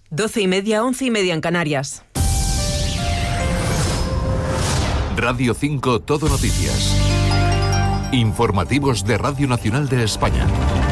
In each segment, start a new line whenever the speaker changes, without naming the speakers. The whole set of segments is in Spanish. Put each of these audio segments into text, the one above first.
12:30, 11:30 en Canarias.
Radio 5 Todo Noticias. Informativos de Radio Nacional de España.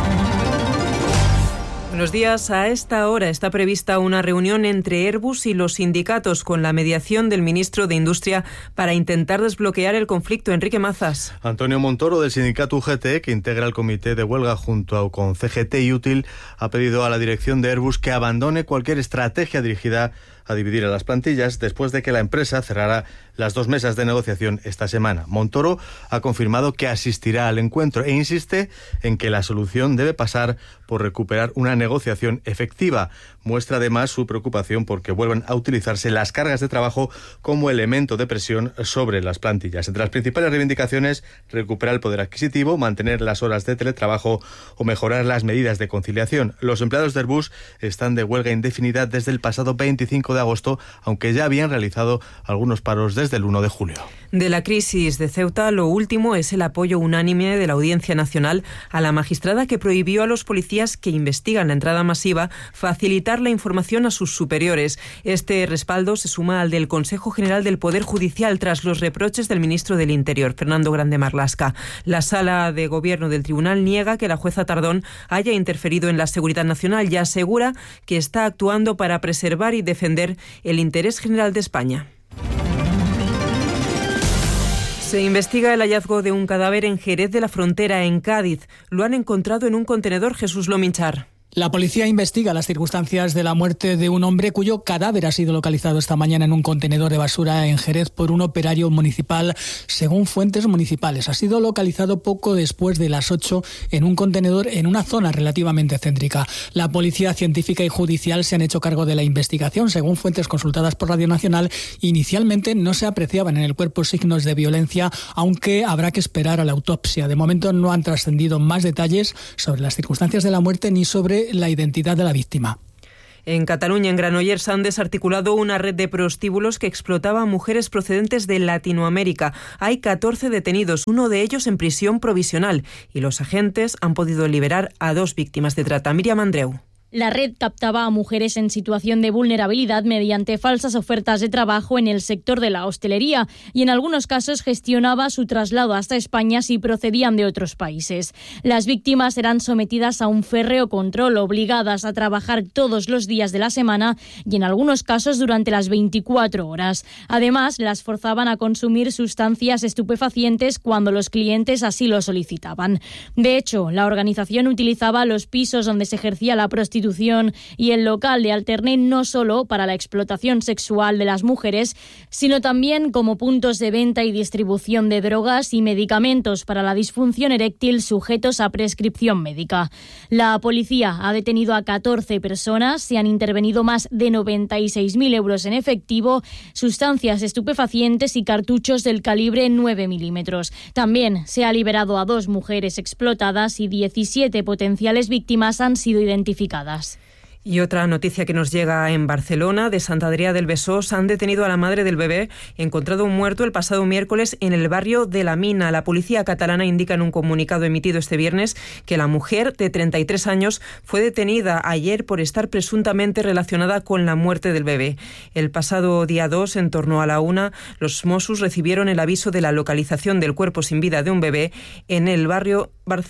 Buenos días. A esta hora está prevista una reunión entre Airbus y los sindicatos con la mediación del ministro de Industria para intentar desbloquear el conflicto. Enrique Mazas.
Antonio Montoro, del sindicato UGT, que integra el comité de huelga junto con CGT y Útil, ha pedido a la dirección de Airbus que abandone cualquier estrategia dirigida a dividir a las plantillas después de que la empresa cerrara las 2 mesas de negociación esta semana. Montoro ha confirmado que asistirá al encuentro e insiste en que la solución debe pasar por recuperar una negociación efectiva. Muestra además su preocupación porque vuelvan a utilizarse las cargas de trabajo como elemento de presión sobre las plantillas. Entre las principales reivindicaciones, recuperar el poder adquisitivo, mantener las horas de teletrabajo o mejorar las medidas de conciliación. Los empleados de Airbus están de huelga indefinida desde el pasado 25 de agosto, aunque ya habían realizado algunos paros desde el 1 de julio.
De la crisis de Ceuta, lo último es el apoyo unánime de la Audiencia Nacional a la magistrada que prohibió a los policías que investigan la entrada masiva facilitar la información a sus superiores. Este respaldo se suma al del Consejo General del Poder Judicial tras los reproches del ministro del Interior, Fernando Grande Marlaska. La Sala de Gobierno del Tribunal niega que la jueza Tardón haya interferido en la seguridad nacional y asegura que está actuando para preservar y defender el interés general de España. Se investiga el hallazgo de un cadáver en Jerez de la Frontera, en Cádiz. Lo han encontrado en un contenedor. Jesús Lominchar.
La policía investiga las circunstancias de la muerte de un hombre cuyo cadáver ha sido localizado esta mañana en un contenedor de basura en Jerez por un operario municipal, según fuentes municipales. Ha sido localizado poco después de las 8 en un contenedor en una zona relativamente céntrica. La policía científica y judicial se han hecho cargo de la investigación. Según fuentes consultadas por Radio Nacional, inicialmente no se apreciaban en el cuerpo signos de violencia, aunque habrá que esperar a la autopsia. De momento no han trascendido más detalles sobre las circunstancias de la muerte ni sobre la identidad de la víctima.
En Cataluña, en Granollers, han desarticulado una red de prostíbulos que explotaba a mujeres procedentes de Latinoamérica. Hay 14 detenidos, uno de ellos en prisión provisional, y los agentes han podido liberar a 2 víctimas de trata. Miriam Andreu.
La red captaba a mujeres en situación de vulnerabilidad mediante falsas ofertas de trabajo en el sector de la hostelería y en algunos casos gestionaba su traslado hasta España si procedían de otros países. Las víctimas eran sometidas a un férreo control, obligadas a trabajar todos los días de la semana y en algunos casos durante las 24 horas. Además, las forzaban a consumir sustancias estupefacientes cuando los clientes así lo solicitaban. De hecho, la organización utilizaba los pisos donde se ejercía la prostitución y el local de Alterne no solo para la explotación sexual de las mujeres, sino también como puntos de venta y distribución de drogas y medicamentos para la disfunción eréctil sujetos a prescripción médica. La policía ha detenido a 14 personas, se han intervenido más de 96.000 euros en efectivo, sustancias estupefacientes y cartuchos del calibre 9 milímetros. También se ha liberado a 2 mujeres explotadas y 17 potenciales víctimas han sido identificadas.
Y otra noticia que nos llega en Barcelona, de Sant Adrià del Besòs, han detenido a la madre del bebé, encontrado muerto el pasado miércoles en el barrio de La Mina. La policía catalana indica en un comunicado emitido este viernes que la mujer de 33 años fue detenida ayer por estar presuntamente relacionada con la muerte del bebé. El pasado día 2, en torno a la 1, los Mossos recibieron el aviso de la localización del cuerpo sin vida de un bebé en el barrio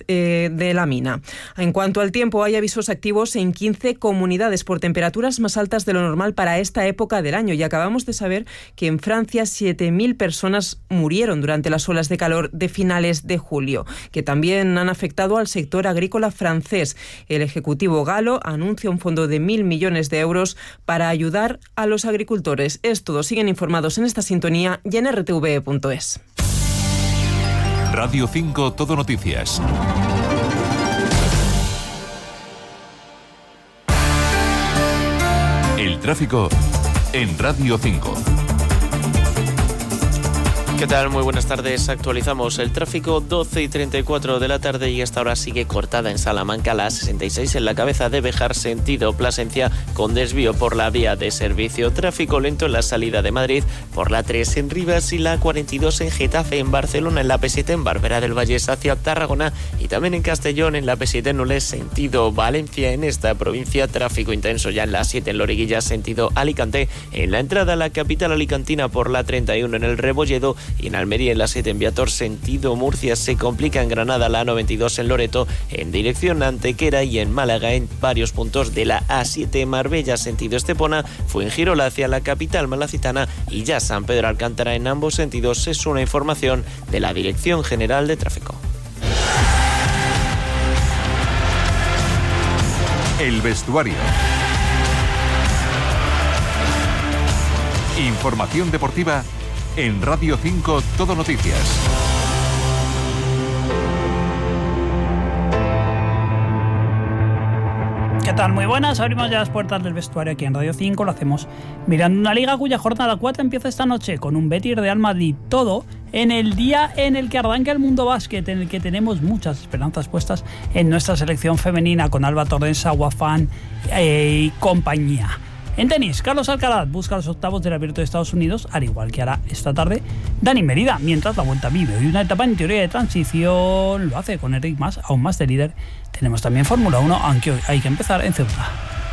de La Mina. En cuanto al tiempo, hay avisos activos en 15 comunidades por temperaturas más altas de lo normal para esta época del año, y acabamos de saber que en Francia 7.000 personas murieron durante las olas de calor de finales de julio, que también han afectado al sector agrícola francés. El Ejecutivo galo anuncia un fondo de 1.000 millones de euros para ayudar a los agricultores. Es todo. Siguen informados en esta sintonía y en rtv.es.
Radio 5 Todo Noticias. El tráfico en Radio 5.
¿Qué tal? Muy buenas tardes. Actualizamos el tráfico, 12:34 de la tarde, y hasta ahora sigue cortada en Salamanca la 66 en la cabeza de Béjar, sentido Plasencia, con desvío por la vía de servicio. Tráfico lento en la salida de Madrid por la 3 en Rivas y la 42 en Getafe, en Barcelona, en la P7 en Barberá del Vallés hacia Tarragona y también en Castellón en la P7 en Nules, sentido Valencia. En esta provincia, tráfico intenso ya en la 7 en Loriguilla, sentido Alicante, en la entrada a la capital alicantina por la 31 en el Rebolledo, y en Almería en la 7 en Viator, sentido Murcia. Se complica en Granada la 92 en Loreto en dirección Antequera, y en Málaga en varios puntos de la A7 Marbella sentido Estepona, Fuengirola hacia la capital malacitana y ya San Pedro Alcántara en ambos sentidos. Es una información de la Dirección General de Tráfico.
El vestuario. Información deportiva en Radio 5 Todo Noticias.
¿Qué tal? Muy buenas. Abrimos ya las puertas del vestuario aquí en Radio 5. Lo hacemos mirando una liga cuya jornada 4 empieza esta noche con un Betis Real Madrid. Todo en el día en el que arranca el mundo básquet, en el que tenemos muchas esperanzas puestas en nuestra selección femenina con Alba Torres, Aguafán y compañía. En tenis, Carlos Alcaraz busca los octavos del Abierto de Estados Unidos, al igual que hará esta tarde Dani Merida, mientras la Vuelta vive hoy una etapa en teoría de transición, lo hace con Enric Mas, aún más de líder. Tenemos también Fórmula 1, aunque hoy hay que empezar en Ceuta.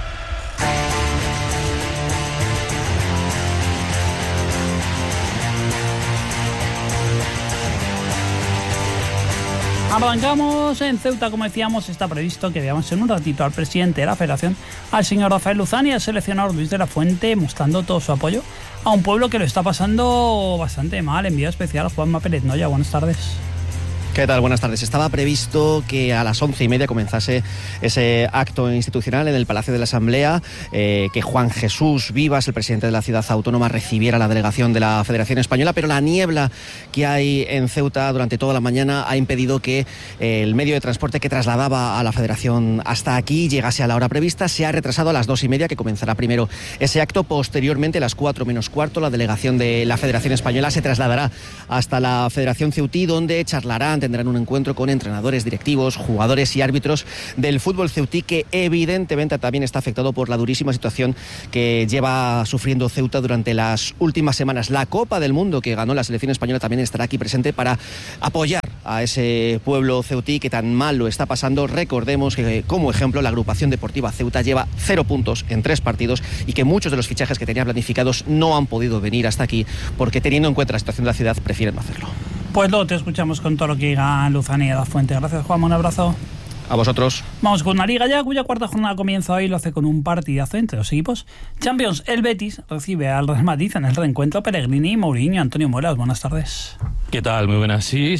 Arrancamos en Ceuta, como decíamos. Está previsto que veamos en un ratito al presidente de la Federación, al señor Rafael Luzán, y al seleccionador Luis de la Fuente, mostrando todo su apoyo a un pueblo que lo está pasando bastante mal. Envío especial a Juanma Pérez Noya. Buenas tardes.
¿Qué tal? Buenas tardes. Estaba previsto que a las 11:30 comenzase ese acto institucional en el Palacio de la Asamblea, que Juan Jesús Vivas, el presidente de la ciudad autónoma, recibiera la delegación de la Federación Española, pero la niebla que hay en Ceuta durante toda la mañana ha impedido que el medio de transporte que trasladaba a la Federación hasta aquí llegase a la hora prevista. Se ha retrasado a las 2:30, que comenzará primero ese acto. Posteriormente, a las 4 menos cuarto, la delegación de la Federación Española se trasladará hasta la Federación Ceutí, donde tendrán un encuentro con entrenadores, directivos, jugadores y árbitros del fútbol ceutí, que evidentemente también está afectado por la durísima situación que lleva sufriendo Ceuta durante las últimas semanas. La Copa del Mundo que ganó la selección española también estará aquí presente para apoyar a ese pueblo ceutí que tan mal lo está pasando. Recordemos que, como ejemplo, la agrupación deportiva Ceuta lleva 0 puntos en 3 partidos y que muchos de los fichajes que tenía planificados no han podido venir hasta aquí porque, teniendo en cuenta la situación de la ciudad, prefieren no hacerlo.
Pues luego te escuchamos con todo lo que diga Luzán y de la Fuente. Gracias, Juan. Un abrazo.
A vosotros.
Vamos con una liga ya cuya cuarta jornada comienza hoy. Lo hace con un partidazo entre los equipos. Champions, el Betis recibe al Real Madrid en el reencuentro Pellegrini y Mourinho. Antonio Muelas, buenas tardes.
¿Qué tal? Muy buenas. Sí.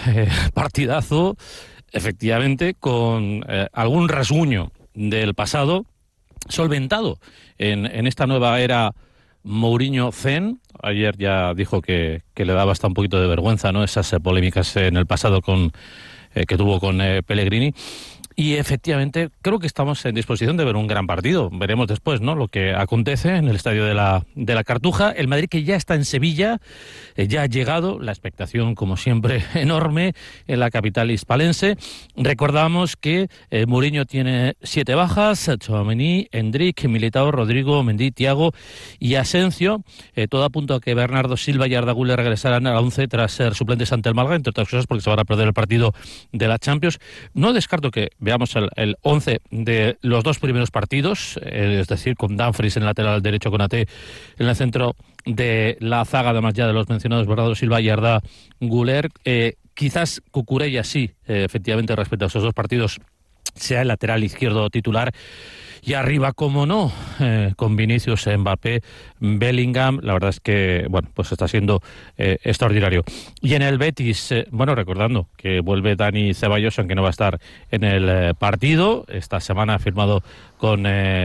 Partidazo, efectivamente, con algún rasguño del pasado solventado en esta nueva era Mourinho-Zen. Ayer ya dijo que le daba hasta un poquito de vergüenza, ¿no?, esas polémicas en el pasado que tuvo con Pellegrini. Y efectivamente creo que estamos en disposición de ver un gran partido. Veremos después, ¿no?, lo que acontece en el estadio de la Cartuja. El Madrid, que ya está en Sevilla, ya ha llegado. La expectación, como siempre, enorme en la capital hispalense. Recordamos que Mourinho tiene 7 bajas: Tchouaméni, Endrick, Militao, Rodrigo, Mendy, Thiago y Asensio. Todo apunta a que Bernardo Silva y Arda Güler regresarán a la 11 tras ser suplentes ante el Málaga, entre otras cosas porque se van a perder el partido de la Champions. No descarto que veamos el 11 de los 2 primeros partidos, es decir, con Dumfries en el lateral derecho, con Ate en el centro de la zaga, además ya de los mencionados Bernardo Silva y Arda Güler. Quizás Cucurella sí, efectivamente, respecto a esos 2 partidos, sea el lateral izquierdo titular. Y arriba, como no, con Vinicius, Mbappé, Bellingham. La verdad es que, bueno, pues está siendo extraordinario. Y en el Betis, recordando que vuelve Dani Ceballos, aunque no va a estar en el partido. Esta semana ha firmado con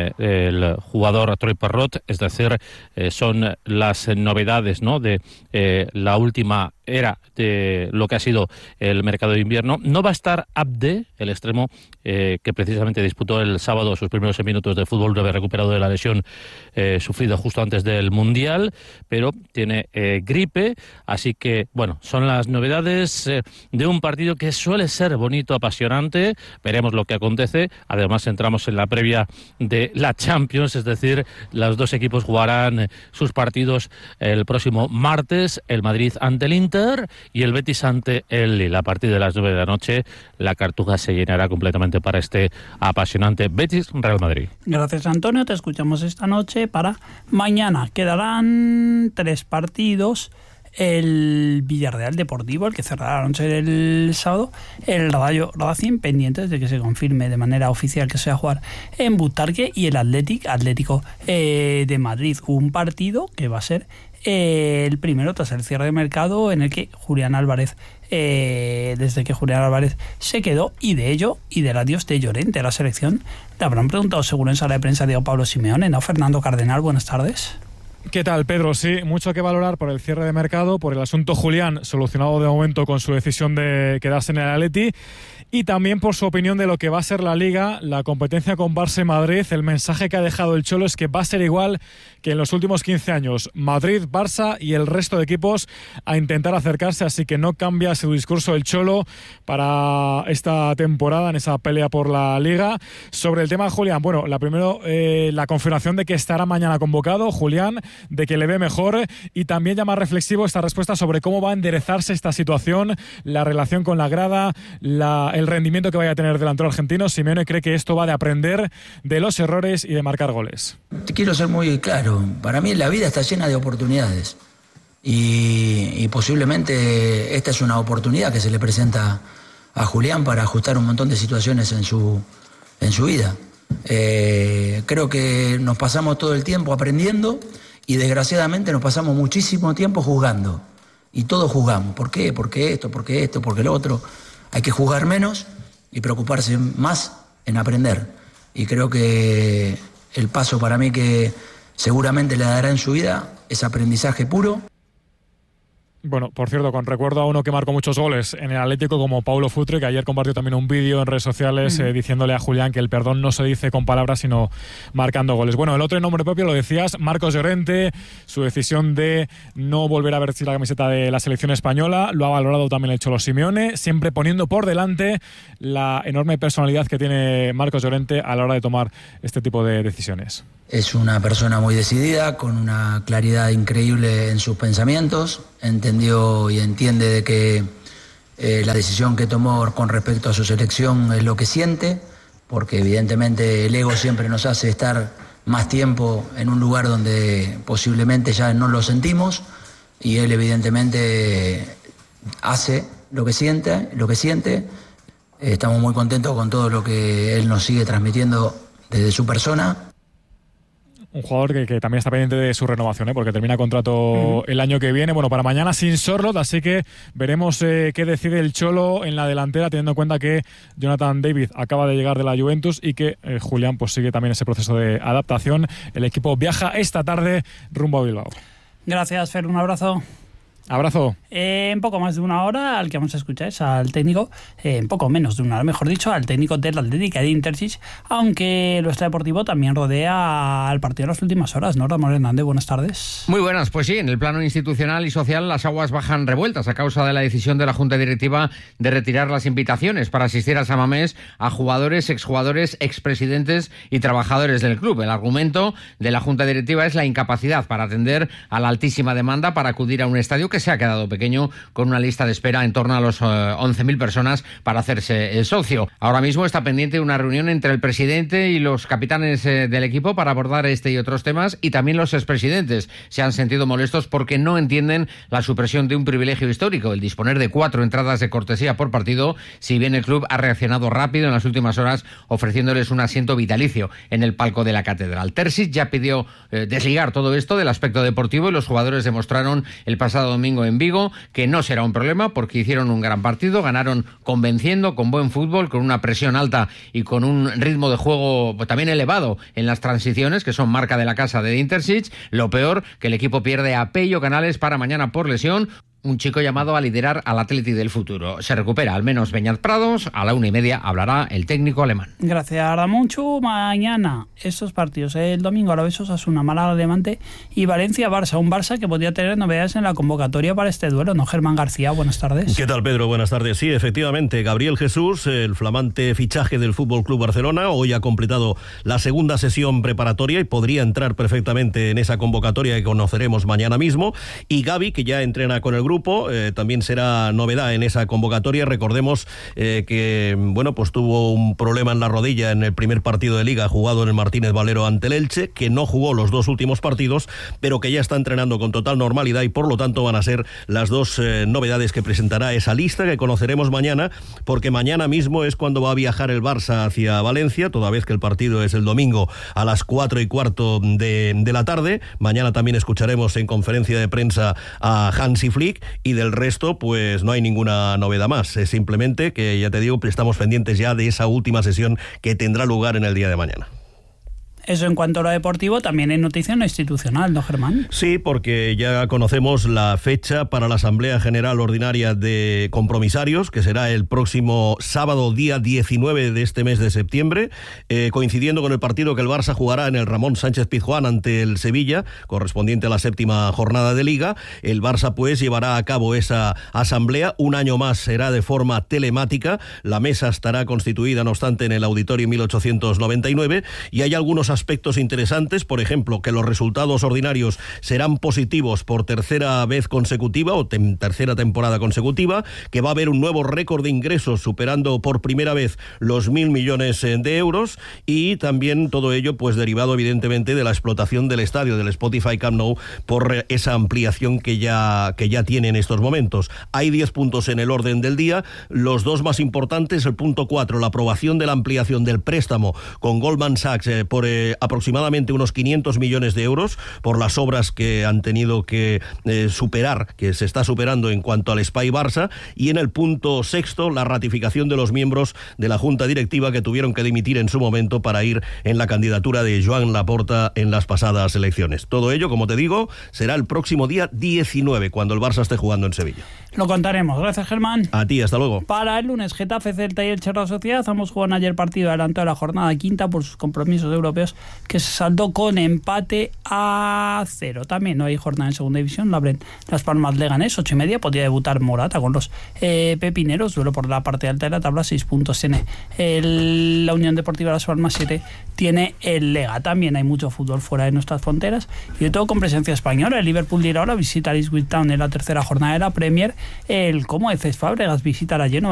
el jugador Troy Parrott, es decir, son las novedades, ¿no?, de la última era de lo que ha sido el mercado de invierno. No va a estar Abde, el extremo que precisamente disputó el sábado sus primeros minutos de fútbol, recuperado de la lesión sufrido justo antes del Mundial, pero tiene gripe, así que, bueno, son las novedades de un partido que suele ser bonito, apasionante. Veremos lo que acontece. Además, entramos en la previa de la Champions, es decir, los dos equipos jugarán sus partidos el próximo martes, el Madrid ante el Inter y el Betis ante el Lille. A partir de las 9 de la noche, la Cartuja se llenará completamente para este apasionante Betis-Real Madrid.
Gracias, Antonio. Te escuchamos esta noche para mañana. Quedarán 3 partidos. El Villarreal Deportivo, el que cerrará la noche del sábado, el Rayo Racing, pendientes de que se confirme de manera oficial que se va a jugar en Butarque, y el Atlético de Madrid, un partido que va a ser el primero tras el cierre de mercado, en el que Julián Álvarez, desde que Julián Álvarez se quedó, y del adiós de Llorente a la selección, le habrán preguntado seguro en sala de prensa Diego Pablo Simeone, ¿no? Fernando Cardenal, buenas tardes.
¿Qué tal, Pedro? Sí, mucho que valorar por el cierre de mercado, por el asunto Julián, solucionado de momento con su decisión de quedarse en el Atleti, y también por su opinión de lo que va a ser la Liga, la competencia con Barça y Madrid. El mensaje que ha dejado el Cholo es que va a ser igual que en los últimos 15 años. Madrid, Barça y el resto de equipos a intentar acercarse, así que no cambia su discurso el Cholo para esta temporada en esa pelea por la Liga. Sobre el tema de Julián, bueno, la confirmación de que estará mañana convocado Julián, de que le ve mejor, y también ya más reflexivo esta respuesta sobre cómo va a enderezarse esta situación, la relación con la grada, el rendimiento que vaya a tener el delantero argentino. Simeone cree que esto va de aprender de los errores y de marcar goles.
Te quiero ser muy claro, para mí la vida está llena de oportunidades y posiblemente esta es una oportunidad que se le presenta a Julián para ajustar un montón de situaciones en su vida. Creo que nos pasamos todo el tiempo aprendiendo y desgraciadamente nos pasamos muchísimo tiempo juzgando, y todos juzgamos. ¿Por qué? Porque esto, porque lo otro. Hay que juzgar menos y preocuparse más en aprender. Y creo que el paso para mí que seguramente le dará en su vida es aprendizaje puro.
Bueno, por cierto, con recuerdo a uno que marcó muchos goles en el Atlético, como Paulo Futre, que ayer compartió también un vídeo en redes sociales diciéndole a Julián que el perdón no se dice con palabras, sino marcando goles. Bueno, el otro en nombre propio, lo decías, Marcos Llorente, su decisión de no volver a vestir la camiseta de la selección española, lo ha valorado también el Cholo Simeone, siempre poniendo por delante la enorme personalidad que tiene Marcos Llorente a la hora de tomar este tipo de decisiones.
Es una persona muy decidida, con una claridad increíble en sus pensamientos. Entendió y entiende de que la decisión que tomó con respecto a su selección es lo que siente, porque evidentemente el ego siempre nos hace estar más tiempo en un lugar donde posiblemente ya no lo sentimos, y él evidentemente hace lo que siente. Estamos muy contentos con todo lo que él nos sigue transmitiendo desde su persona.
Un jugador que también está pendiente de su renovación, porque termina contrato el año que viene. Bueno, para mañana sin Sorloth, así que veremos qué decide el Cholo en la delantera, teniendo en cuenta que Jonathan David acaba de llegar de la Juventus y que Julián pues sigue también ese proceso de adaptación. El equipo viaja esta tarde rumbo a Bilbao.
Gracias, Fer, un abrazo.
Abrazo.
En poco más de una hora, al que vamos a escuchar es al técnico, en poco menos de una hora, mejor dicho, al técnico del Atlético de Intersis, aunque lo extradeportivo también rodea al partido en las últimas horas, ¿no? Ramón Hernández, buenas tardes.
Muy buenas, pues sí, en el plano institucional y social las aguas bajan revueltas a causa de la decisión de la Junta Directiva de retirar las invitaciones para asistir a San Mamés a jugadores, exjugadores, expresidentes y trabajadores del club. El argumento de la Junta Directiva es la incapacidad para atender a la altísima demanda para acudir a un estadio que se ha quedado pequeño, con una lista de espera en torno a los 11.000 personas para hacerse socio. Ahora mismo está pendiente una reunión entre el presidente y los capitanes del equipo para abordar este y otros temas, y también los expresidentes se han sentido molestos porque no entienden la supresión de un privilegio histórico, el disponer de 4 entradas de cortesía por partido, si bien el club ha reaccionado rápido en las últimas horas ofreciéndoles un asiento vitalicio en el palco de la Catedral. Terzic ya pidió desligar todo esto del aspecto deportivo, y los jugadores demostraron el pasado domingo en Vigo que no será un problema, porque hicieron un gran partido, ganaron convenciendo, con buen fútbol, con una presión alta y con un ritmo de juego también elevado en las transiciones, que son marca de la casa de Intersic. Lo peor, que el equipo pierde a Pello Canales para mañana por lesión. un chico llamado a liderar al Atleti del futuro. Se recupera al menos Beñat Prados. A la 1:30 hablará el técnico alemán.
Gracias, Ramonchu. Mañana estos partidos. El domingo Alavés Osasuna, Málaga Levante y Valencia-Barça. Un Barça que podría tener novedades en la convocatoria para este duelo, ¿no? Germán García, buenas tardes.
¿Qué tal, Pedro? Buenas tardes. Sí, efectivamente, Gabriel Jesús, el flamante fichaje del Fútbol Club Barcelona, hoy ha completado la segunda sesión preparatoria y podría entrar perfectamente en esa convocatoria que conoceremos mañana mismo. Y Gavi, que ya entrena con el grupo, también será novedad en esa convocatoria. Recordemos que pues tuvo un problema en la rodilla en el primer partido de Liga jugado en el Martínez Valero ante el Elche, que no jugó los dos últimos partidos, pero que ya está entrenando con total normalidad y por lo tanto van a ser las dos novedades que presentará esa lista que conoceremos mañana, porque mañana mismo es cuando va a viajar el Barça hacia Valencia, toda vez que el partido es el domingo a las 4:15 de la tarde. Mañana también escucharemos en conferencia de prensa a Hansi Flick. Y del resto, pues no hay ninguna novedad más. Es simplemente que, ya te digo, estamos pendientes ya de esa última sesión que tendrá lugar en el día de mañana.
Eso en cuanto a lo deportivo, también hay noticia no institucional, ¿no, Germán?
Sí, porque ya conocemos la fecha para la Asamblea General Ordinaria de Compromisarios, que será el próximo sábado, día 19 de este mes de septiembre, coincidiendo con el partido que el Barça jugará en el Ramón Sánchez Pizjuán ante el Sevilla, correspondiente a la 7ª jornada de Liga. El Barça, pues, llevará a cabo esa asamblea. Un año más será de forma telemática. La mesa estará constituida, no obstante, en el Auditorio 1899, y hay algunos aspectos interesantes, por ejemplo, que los resultados ordinarios serán positivos por tercera vez consecutiva o tercera temporada consecutiva, que va a haber un nuevo récord de ingresos superando por primera vez los 1.000 millones de euros, y también todo ello pues derivado evidentemente de la explotación del estadio, del Spotify Camp Nou, por esa ampliación que ya tiene en estos momentos. Hay 10 puntos en el orden del día, los dos más importantes, el punto 4, la aprobación de la ampliación del préstamo con Goldman Sachs por aproximadamente unos 500 millones de euros por las obras que han tenido que superar, que se está superando en cuanto al Espai Barça, y en el punto 6, la ratificación de los miembros de la Junta Directiva que tuvieron que dimitir en su momento para ir en la candidatura de Joan Laporta en las pasadas elecciones. Todo ello, como te digo, será el próximo día 19, cuando el Barça esté jugando en Sevilla.
Lo contaremos. Gracias, Germán.
A ti, hasta luego.
Para el lunes, Getafe, Celta y el Real Sociedad. Ambos jugaron ayer partido adelantado de la jornada quinta por sus compromisos europeos, que se saldó con empate a 0. También no hay jornada en segunda división. La abren Las Palmas Leganés, 8:30. Podría debutar Morata con los pepineros. Duelo por la parte alta de la tabla. 6 puntos tiene la Unión Deportiva Las Palmas, 7 tiene el Lega. También hay mucho fútbol fuera de nuestras fronteras y de todo con presencia española. El Liverpool irá ahora a visitar Ipswich Town en la tercera jornada de la Premier. El Como de Cesc Fábregas visita la Genoa